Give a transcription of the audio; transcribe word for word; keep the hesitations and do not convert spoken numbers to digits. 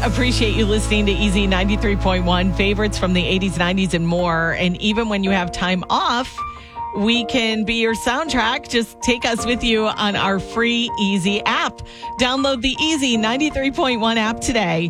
appreciate you listening to Easy ninety-three point one, favorites from the eighties, nineties, and more. And even when you have time off, we can be your soundtrack. Just take us with you on our free Easy app. Download the Easy ninety-three point one app today.